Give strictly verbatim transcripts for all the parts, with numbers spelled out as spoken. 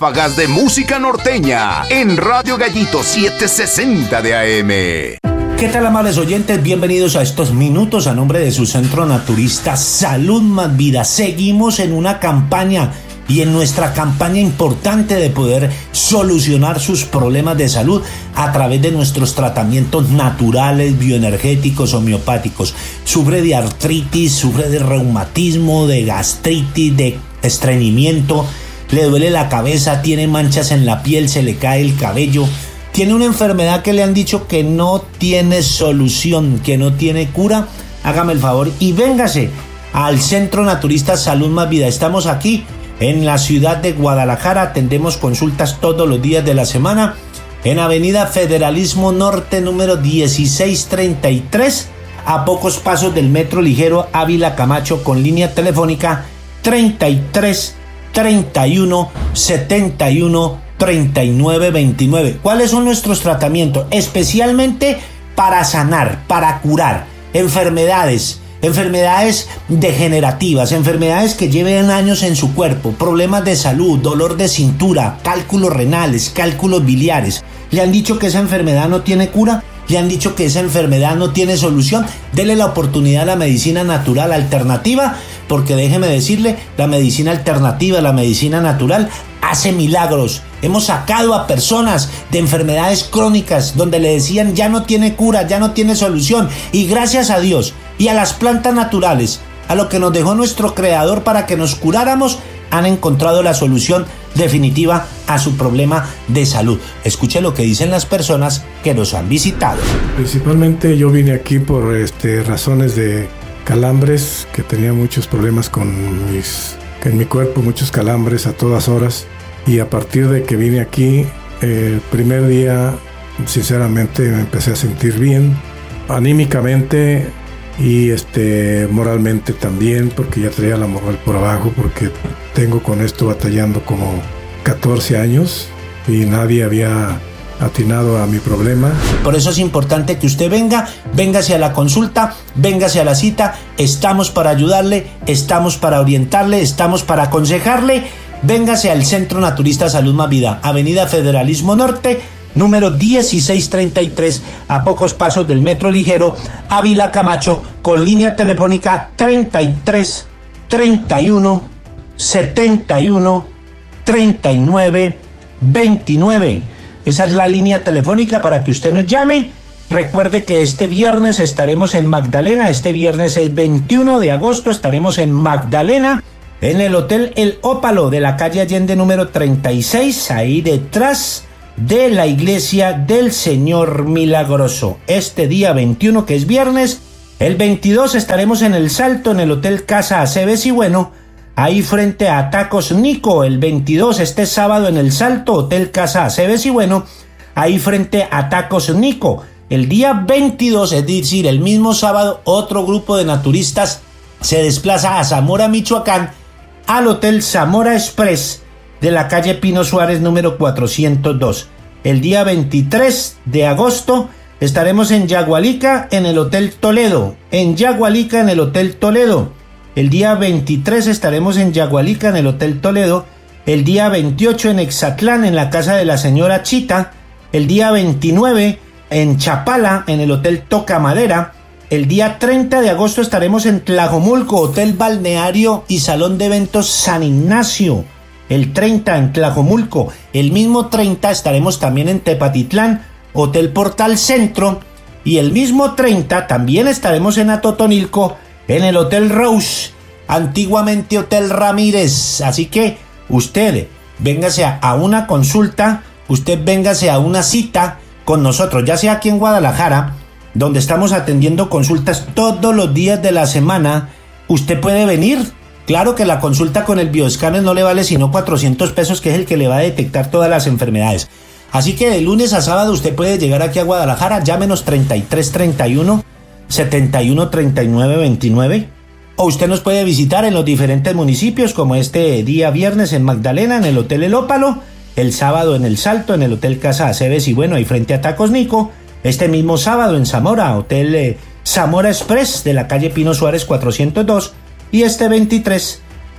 ráfagas de música norteña en Radio Gallito setecientos sesenta de A M. ¿Qué tal, amables oyentes? Bienvenidos a estos minutos a nombre de su centro naturista Salud Más Vida. Seguimos en una campaña y en nuestra campaña importante de poder solucionar sus problemas de salud a través de nuestros tratamientos naturales, bioenergéticos, homeopáticos. Sufre de artritis, sufre de reumatismo, de gastritis, de estreñimiento, le duele la cabeza, tiene manchas en la piel, se le cae el cabello. Tiene una enfermedad que le han dicho que no tiene solución, que no tiene cura. Hágame el favor y véngase al Centro Naturista Salud Más Vida. Estamos aquí en la ciudad de Guadalajara. Atendemos consultas todos los días de la semana en Avenida Federalismo Norte número dieciséis treinta y tres, a pocos pasos del Metro Ligero Ávila Camacho, con línea telefónica treinta y tres treinta y uno setenta y uno treinta y nueve veintinueve. ¿Cuáles son nuestros tratamientos? Especialmente para sanar, para curar enfermedades, enfermedades degenerativas, enfermedades que lleven años en su cuerpo, problemas de salud, dolor de cintura, cálculos renales, cálculos biliares. ¿Le han dicho que esa enfermedad no tiene cura? ¿Le han dicho que esa enfermedad no tiene solución? Dele la oportunidad a la medicina natural alternativa, porque déjeme decirle, la medicina alternativa, la medicina natural hace milagros. Hemos sacado a personas de enfermedades crónicas donde le decían ya no tiene cura, ya no tiene solución, y gracias a Dios y a las plantas naturales, a lo que nos dejó nuestro creador para que nos curáramos, han encontrado la solución definitiva a su problema de salud. Escuche lo que dicen las personas que nos han visitado. Principalmente yo vine aquí por este, razones de calambres, que tenía muchos problemas con mis, en mi cuerpo, muchos calambres a todas horas. Y a partir de que vine aquí, eh, el primer día, sinceramente, me empecé a sentir bien, anímicamente y este, moralmente también, porque ya traía la moral por abajo, porque tengo con esto batallando como catorce años y nadie había atinado a mi problema. Por eso es importante que usted venga, véngase a la consulta, véngase a la cita. Estamos para ayudarle, estamos para orientarle, estamos para aconsejarle. Véngase al Centro Naturista Salud Más Vida, Avenida Federalismo Norte, número dieciséis treinta y tres, a pocos pasos del Metro Ligero Ávila Camacho, con línea telefónica treinta y tres treinta y uno setenta y uno treinta y nueve veintinueve. Esa es la línea telefónica para que usted nos llame. Recuerde que este viernes estaremos en Magdalena, este viernes es veintiuno de agosto, estaremos en Magdalena, en el Hotel El Ópalo de la calle Allende número treinta y seis, ahí detrás de la iglesia del Señor Milagroso. Este día veintiuno, que es viernes. El veintidós estaremos en El Salto, en el Hotel Casa Aceves y Bueno, ahí frente a Tacos Nico. El veintidós, este sábado, en El Salto, Hotel Casa Aceves y Bueno, ahí frente a Tacos Nico. El día veintidós, es decir, el mismo sábado, otro grupo de naturistas se desplaza a Zamora, Michoacán, al Hotel Zamora Express de la calle Pino Suárez número cuatrocientos dos. El día veintitrés de agosto estaremos en Yagualica, en el Hotel Toledo, en Yagualica, en el Hotel Toledo. El día veintitrés estaremos en Yagualica, en el Hotel Toledo. El día veintiocho en Exatlán, en la casa de la señora Chita. El día veintinueve en Chapala, en el Hotel Toca Madera. El día treinta de agosto estaremos en Tlajomulco, Hotel Balneario y Salón de Eventos San Ignacio. El treinta en Tlajomulco. El mismo treinta estaremos también en Tepatitlán, Hotel Portal Centro. Y el mismo treinta también estaremos en Atotonilco, en el Hotel Rose, antiguamente Hotel Ramírez. Así que usted véngase a una consulta, usted véngase a una cita con nosotros, ya sea aquí en Guadalajara, donde estamos atendiendo consultas todos los días de la semana. Usted puede venir. Claro que la consulta con el bioescáner no le vale sino cuatrocientos pesos, que es el que le va a detectar todas las enfermedades. Así que de lunes a sábado usted puede llegar aquí a Guadalajara. Llámenos treinta y tres treinta y uno setenta y uno treinta y nueve veintinueve. O usted nos puede visitar en los diferentes municipios, como este día viernes en Magdalena, en el Hotel El Ópalo. El sábado en El Salto, en el Hotel Casa Aceves y Bueno, ahí frente a Tacos Nico. Este mismo sábado en Zamora, Hotel eh, Zamora Express de la calle Pino Suárez cuatrocientos dos. Y este veintitrés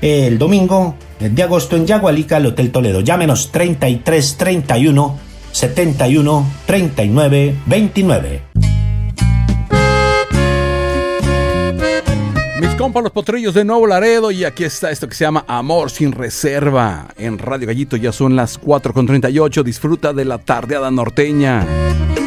el domingo de agosto en Yagualica, el Hotel Toledo. Llámenos treinta y tres treinta y uno setenta y uno treinta y nueve veintinueve. Mis compas los potrillos de Nuevo Laredo, y aquí está esto que se llama Amor Sin Reserva. En Radio Gallito ya son las cuatro con treinta y ocho. Disfruta de la tardeada norteña.